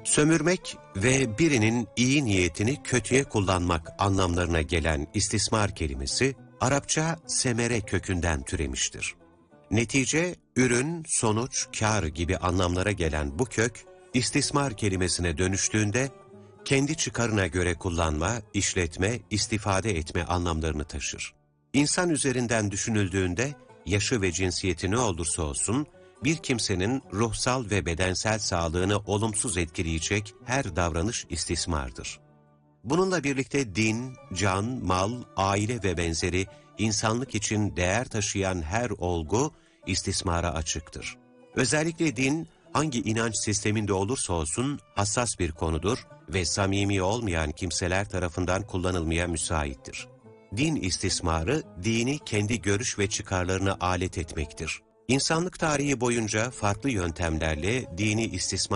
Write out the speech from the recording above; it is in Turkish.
Sömürmek ve birinin iyi niyetini kötüye kullanmak anlamlarına gelen istismar kelimesi, Arapça semere kökünden türemiştir. Netice, ürün, sonuç, kar gibi anlamlara gelen bu kök, istismar kelimesine dönüştüğünde, kendi çıkarına göre kullanma, işletme, istifade etme anlamlarını taşır. İnsan üzerinden düşünüldüğünde, yaşı ve cinsiyeti ne olursa olsun, bir kimsenin ruhsal ve bedensel sağlığını olumsuz etkileyecek her davranış istismardır. Bununla birlikte din, can, mal, aile ve benzeri insanlık için değer taşıyan her olgu istismara açıktır. Özellikle din, hangi inanç sisteminde olursa olsun hassas bir konudur ve samimi olmayan kimseler tarafından kullanılmaya müsaittir. Din istismarı, dini kendi görüş ve çıkarlarına alet etmektir. İnsanlık tarihi boyunca farklı yöntemlerle dini istismar